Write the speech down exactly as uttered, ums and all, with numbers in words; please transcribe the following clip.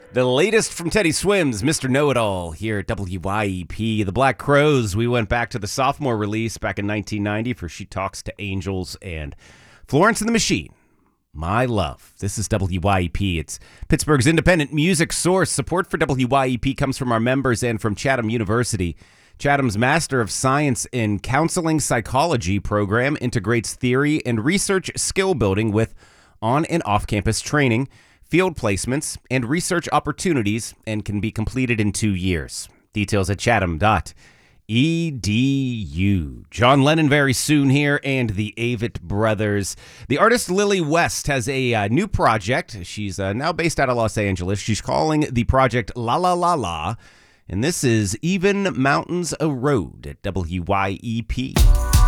The latest from Teddy Swims, Mister Know-It-All, here at W Y E P. The Black Crowes, we went back to the sophomore release back in nineteen ninety for She Talks to Angels and Florence and the Machine, My Love. This is W Y E P. It's Pittsburgh's independent music source. Support for W Y E P comes from our members and from Chatham University. Chatham's Master of Science in Counseling Psychology program integrates theory and research skill building with on- and off-campus training, field placements, and research opportunities, and can be completed in two years. Details at chatham dot e d u. John Lennon very soon here, and the Avett Brothers. The artist Lily West has a uh, new project. She's uh, now based out of Los Angeles. She's calling the project La La La La, and this is Even Mountains a Road at W Y E P.